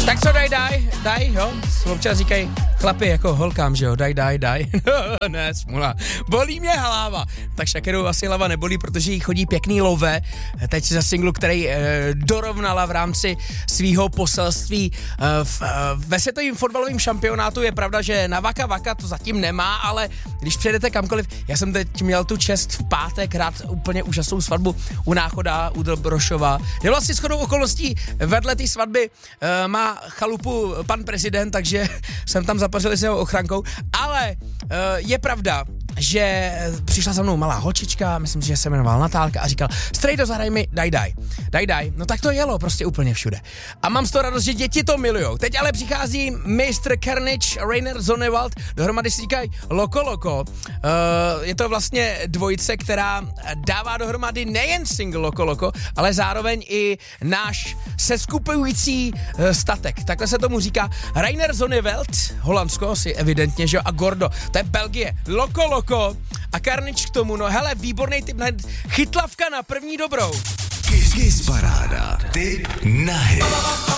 Tak co daj, jo? Občas říkají chlapi jako holkám, že jo, daj. Ne, smula. Bolí mě hlava. Tak Shakiru asi hlava nebolí, protože jí chodí pěkný love. Teď za singlu, který dorovnala v rámci svýho poselství ve světovém fotbalovém šampionátu. Je pravda, že na Waka Waka to zatím nemá, ale když přijedete kamkoliv, já jsem teď měl tu čest v pátek hrát úplně úžasnou svatbu u Náchoda, u Dobrošova. Je vlastně shodou okolností vedle té svatby má chalupu pan prezident, takže jsem tam zapařil s jeho ochrankou, ale je pravda, že přišla za mnou malá holčička, myslím, že se jmenovala Natálka a říkal, strejdo, zahraj mi, daj. No tak to jelo prostě úplně všude. A mám z toho radost, že děti to milujou. Teď ale přichází Mr. Carnage, Rainer Zonnevald, dohromady si říkají Loko. Je to vlastně dvojice, která dává dohromady nejen single Loko, ale zároveň i náš seskupující statek. Takhle se tomu říká. Rainer Zonnevald, Holandsko, si evidentně, že jo, a Gordo, to je Belgie. Loko a Carnage k tomu, no hele, výborný tip na chytlavka na první dobrou. Kiss paráda, tip na hit.